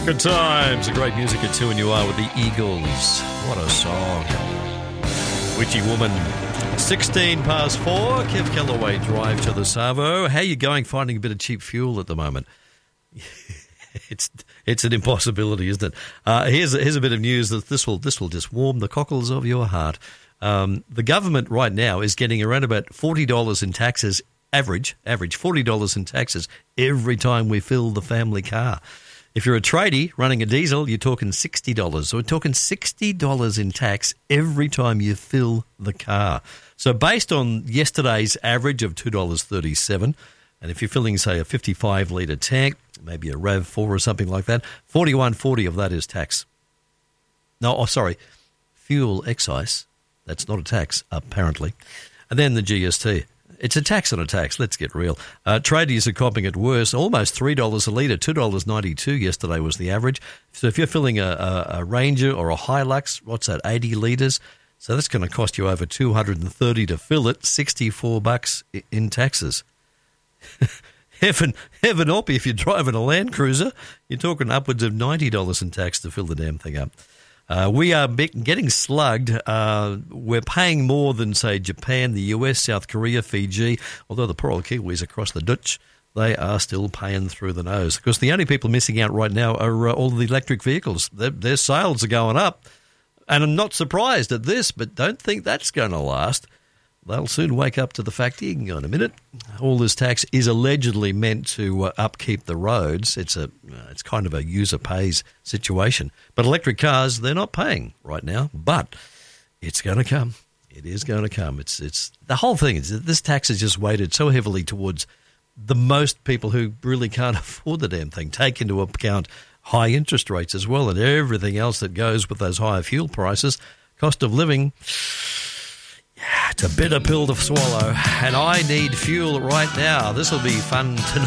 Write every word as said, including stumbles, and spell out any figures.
Good times, a great music at two and you are with the Eagles. What a song. Witchy Woman. sixteen past four, Kev Kellaway Drive to the Savo. How are you going finding a bit of cheap fuel at the moment? it's it's an impossibility, isn't it? Uh, here's, a, here's a bit of news that this will, this will just warm the cockles of your heart. Um, the government right now is getting around about forty dollars in taxes, average, average forty dollars in taxes every time we fill the family car. If you're a tradie running a diesel, you're talking sixty dollars. So we're talking sixty dollars in tax every time you fill the car. So based on yesterday's average of two dollars thirty-seven, and if you're filling, say, a fifty-five litre tank, maybe a RAV four or something like that, forty-one forty of that is tax. No, oh, sorry, fuel excise. That's not a tax, apparently. And then the G S T. It's a tax on a tax, let's get real. Uh, tradies are copping it worse, almost three dollars a litre, two dollars ninety-two yesterday was the average. So if you're filling a, a, a Ranger or a Hilux, what's that, eighty litres? So that's going to cost you over two hundred thirty to fill it, sixty-four bucks in taxes. heaven, heaven help you if you're driving a Land Cruiser, you're talking upwards of ninety dollars in tax to fill the damn thing up. Uh, we are getting slugged. Uh, we're paying more than, say, Japan, the U S, South Korea, Fiji, although the poor old Kiwis across the ditch, they are still paying through the nose. Because the only people missing out right now are uh, all the electric vehicles. Their, their sales are going up. And I'm not surprised at this, but don't think that's going to last. They'll soon wake up to the fact, hang on a minute, all this tax is allegedly meant to uh, upkeep the roads. It's a, uh, it's kind of a user pays situation. But electric cars, they're not paying right now, but it's going to come. It is going to come. It's it's the whole thing is that this tax is just weighted so heavily towards the most people who really can't afford the damn thing. Take into account high interest rates as well and everything else that goes with those higher fuel prices. Cost of living, yeah, it's a bitter pill to swallow, and I need fuel right now. This will be fun tonight.